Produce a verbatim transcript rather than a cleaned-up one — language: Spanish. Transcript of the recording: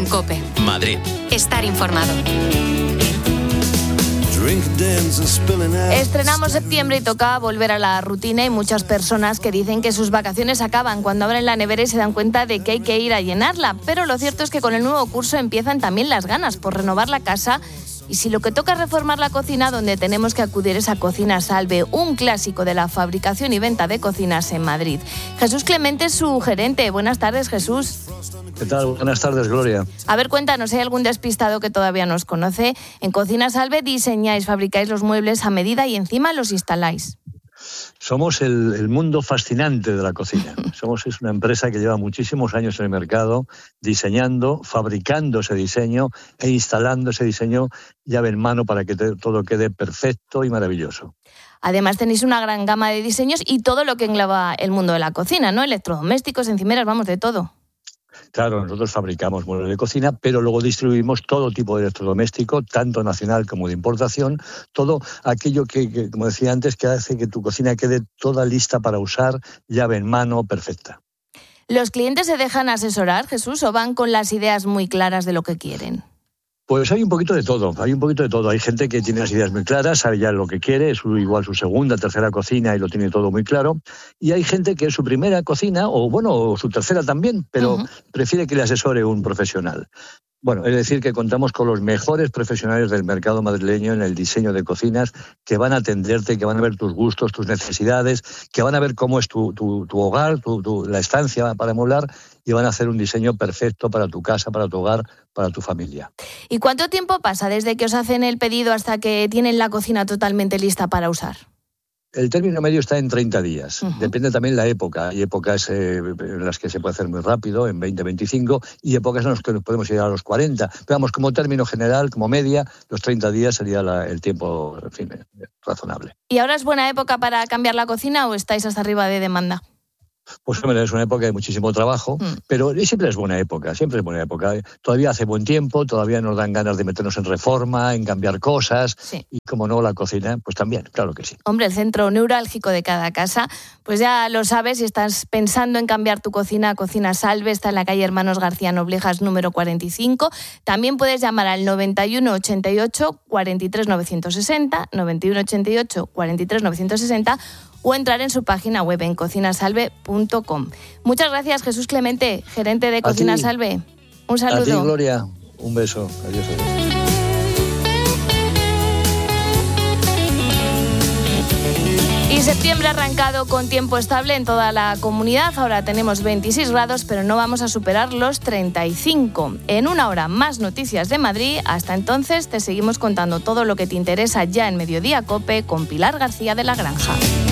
COPE. Madrid. Estar informado. Estrenamos septiembre y toca volver a la rutina. Hay muchas personas que dicen que sus vacaciones acaban cuando abren la nevera y se dan cuenta de que hay que ir a llenarla. Pero lo cierto es que con el nuevo curso empiezan también las ganas por renovar la casa. Y si lo que toca es reformar la cocina, donde tenemos que acudir es a Cocina Salve, un clásico de la fabricación y venta de cocinas en Madrid. Jesús Clemente es su gerente. Buenas tardes, Jesús. ¿Qué tal? Buenas tardes, Gloria. A ver, cuéntanos, ¿hay algún despistado que todavía nos conoce? En Cocina Salve diseñáis, fabricáis los muebles a medida y encima los instaláis. Somos el, el mundo fascinante de la cocina. Somos es una empresa que lleva muchísimos años en el mercado diseñando, fabricando ese diseño e instalando ese diseño llave en mano para que te, todo quede perfecto y maravilloso. Además tenéis una gran gama de diseños y todo lo que engloba el mundo de la cocina, ¿no? Electrodomésticos, encimeras, vamos, de todo. Claro, nosotros fabricamos muebles de cocina, pero luego distribuimos todo tipo de electrodoméstico, tanto nacional como de importación, todo aquello que, que, como decía antes, que hace que tu cocina quede toda lista para usar, llave en mano, perfecta. ¿Los clientes se dejan asesorar, Jesús, o van con las ideas muy claras de lo que quieren? Pues hay un poquito de todo, hay un poquito de todo. Hay gente que tiene las ideas muy claras, sabe ya lo que quiere, es su, igual su segunda, tercera cocina y lo tiene todo muy claro. Y hay gente que es su primera cocina, o bueno, o su tercera también, pero uh-huh. prefiere que le asesore un profesional. Bueno, es decir, que contamos con los mejores profesionales del mercado madrileño en el diseño de cocinas, que van a atenderte, que van a ver tus gustos, tus necesidades, que van a ver cómo es tu, tu, tu hogar, tu, tu, la estancia para amueblar, y van a hacer un diseño perfecto para tu casa, para tu hogar, para tu familia. ¿Y cuánto tiempo pasa desde que os hacen el pedido hasta que tienen la cocina totalmente lista para usar? El término medio está en treinta días. Uh-huh. Depende también la época. Hay épocas eh, en las que se puede hacer muy rápido, en veinte, veinticinco, y épocas en las que podemos llegar a los cuarenta. Pero vamos, como término general, como media, los treinta días sería la, el tiempo, en fin, razonable. ¿Y ahora es buena época para cambiar la cocina o estáis hasta arriba de demanda? Pues hombre, es una época de muchísimo trabajo, mm. pero siempre es buena época, siempre es buena época. Todavía hace buen tiempo, todavía nos dan ganas de meternos en reforma, en cambiar cosas, sí. y como no, la cocina, pues también, claro que sí. Hombre, el centro neurálgico de cada casa, pues ya lo sabes, si estás pensando en cambiar tu cocina, Cocina Salve, está en la calle Hermanos García Noblejas número cuarenta y cinco. También puedes llamar al noventa y uno ochenta y ocho cuarenta y tres novecientos sesenta, noventa y uno ochenta y ocho cuarenta y tres novecientos sesenta, o entrar en su página web en cocina salve punto com. Muchas gracias, Jesús Clemente, gerente de Cocina Salve. Un saludo. A ti, Gloria. Un beso. Adiós, adiós. Y septiembre ha arrancado con tiempo estable en toda la comunidad. Ahora tenemos veintiséis grados, pero no vamos a superar los treinta y cinco. En una hora, más noticias de Madrid. Hasta entonces, te seguimos contando todo lo que te interesa ya en Mediodía COPE con Pilar García de la Granja.